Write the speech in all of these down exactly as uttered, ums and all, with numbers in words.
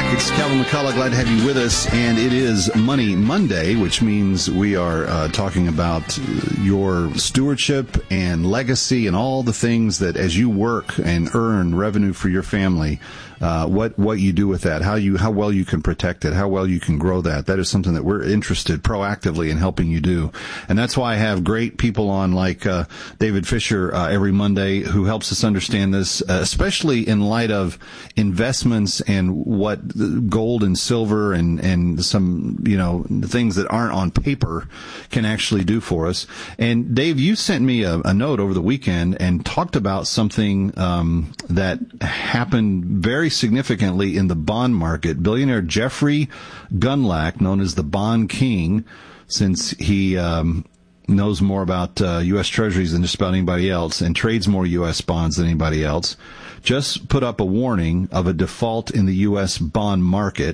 It's Calvin McCullough. Glad to have you with us. And it is Money Monday, which means we are uh, talking about your stewardship and legacy and all the things that as you work and earn revenue for your family, uh, what, what you do with that, how you, how well you can protect it, how well you can grow that. That is something that we're interested proactively in helping you do. And that's why I have great people on like, uh, David Fisher, uh, every Monday who helps us understand this, uh, especially in light of investments and what gold and silver and, and some, you know, things that aren't on paper can actually do for us. And Dave, you sent me a, a note over the weekend and talked about something, um, that happened very significantly in the bond market. Billionaire Jeffrey Gundlach, known as the Bond King, since he um, knows more about uh, U S Treasuries than just about anybody else and trades more U S bonds than anybody else, just put up a warning of a default in the U S bond market.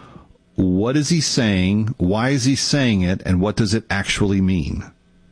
What is he saying? Why is he saying it? And what does it actually mean?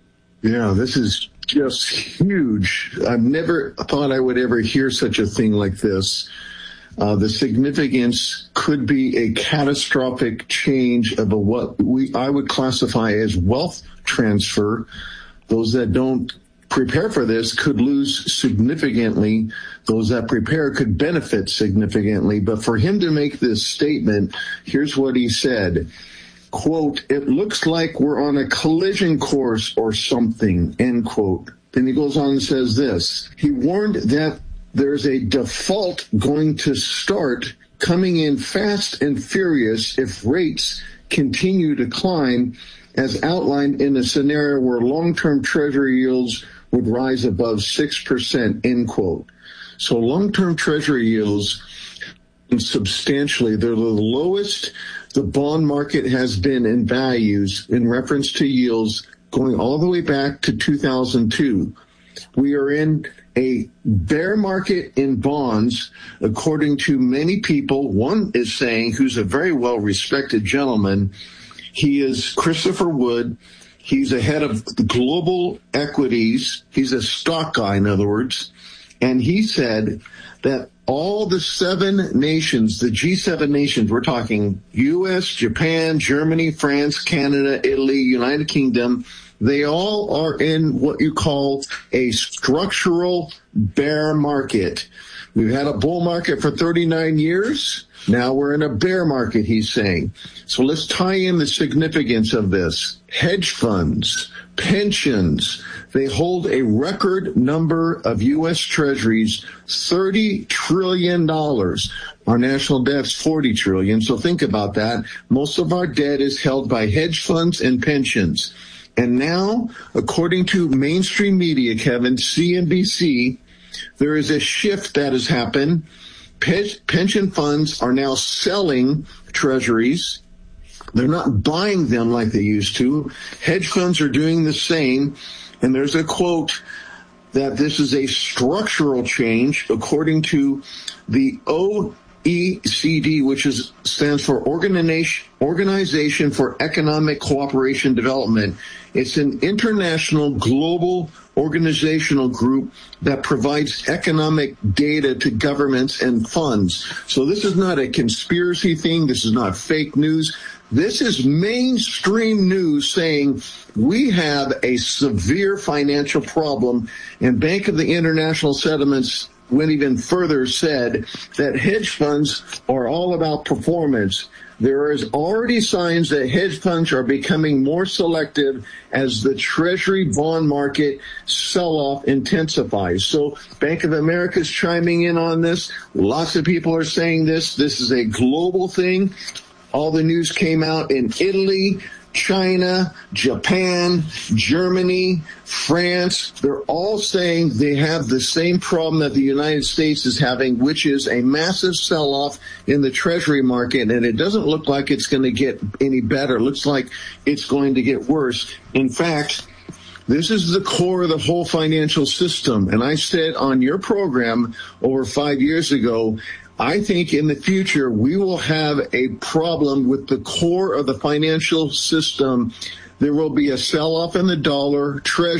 Yeah, this is just huge. I've never thought I would ever hear such a thing like this. Uh, the significance could be a catastrophic change of a, what we I would classify as wealth transfer. Those that don't prepare for this could lose significantly. Those that prepare could benefit significantly. But for him to make this statement, here's what he said. Quote, "It looks like we're on a collision course or something," end quote. Then he goes on and says this. He warned that there's a default going to start coming in fast and furious if rates continue to climb, as outlined in a scenario where long-term treasury yields would rise above six percent, end quote. So long-term treasury yields, substantially, they're the lowest the bond market has been in values in reference to yields going all the way back to two thousand two. We are in a bear market in bonds, according to many people. One is saying, who's a very well-respected gentleman, he is Christopher Wood. He's the head of global equities. He's a stock guy, in other words. And he said that all the seven nations, the G seven nations, we're talking U S, Japan, Germany, France, Canada, Italy, United Kingdom, they all are in what you call a structural bear market. We've had a bull market for thirty-nine years. Now we're in a bear market, he's saying. So let's tie in the significance of this. Hedge funds, pensions, they hold a record number of U S Treasuries, thirty trillion dollars. Our national debt's forty trillion dollars. So think about that. Most of our debt is held by hedge funds and pensions. And now, according to mainstream media, Kevin, C N B C, there is a shift that has happened. Pe- pension funds are now selling treasuries. They're not buying them like they used to. Hedge funds are doing the same. And there's a quote that this is a structural change, according to the O E C D, which is stands for Organization Organization for Economic Cooperation Development. It's an international global organizational group that provides economic data to governments and funds. So this is not a conspiracy thing. This is not fake news. This is mainstream news saying we have a severe financial problem, and Bank of the International Settlements went even further, said that hedge funds are all about performance. There is already signs that hedge funds are becoming more selective as the Treasury bond market sell-off intensifies. So Bank of America is chiming in on this. Lots of people are saying this. This is a global thing. All the news came out in Italy, China, Japan, Germany, France. They're all saying they have the same problem that the United States is having, which is a massive sell-off in the Treasury market, and it doesn't look like it's going to get any better. It looks like it's going to get worse. In fact, this is the core of the whole financial system. And I said on your program over five years ago, I think in the future we will have a problem with the core of the financial system. There will be a sell-off in the dollar, treasury.